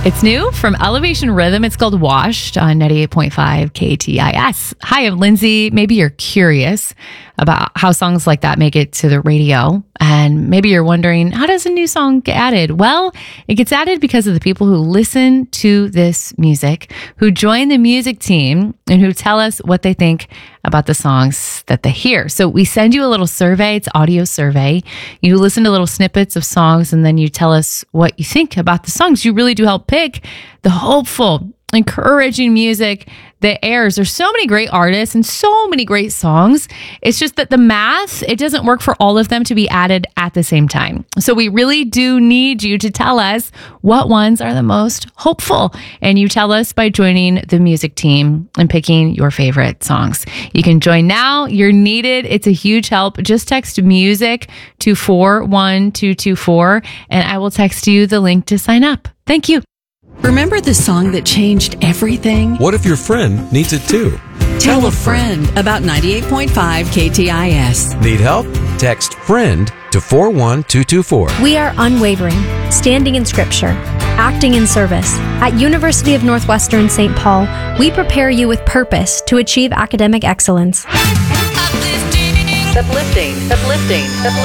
It's new from Elevation Rhythm. It's called Washed on 98.5 KTIS. Hi, I'm Lindsay. Maybe you're curious about how songs like that make it to the radio. And maybe you're wondering, how does a new song get added? Well, it gets added because of the people who listen to this music, who join the music team, and who tell us what they think about the songs that they hear. So we send you a little survey. It's audio survey. You listen to little snippets of songs, and then you tell us what you think about the songs. You really do help pick the hopeful, encouraging music that airs. There's so many great artists and so many great songs. It's just that the math, it doesn't work for all of them to be added at the same time. So we really do need you to tell us what ones are the most hopeful. And you tell us by joining the music team and picking your favorite songs. You can join now. You're needed. It's a huge help. Just text music to 41224 and I will text you the link to sign up. Thank you. Remember the song that changed everything? What if your friend needs it too? Tell a friend about 98.5 KTIS. Need help? Text FRIEND to 41224. We are unwavering, standing in Scripture, acting in service. At University of Northwestern St. Paul, we prepare you with purpose to achieve academic excellence. Uplifting.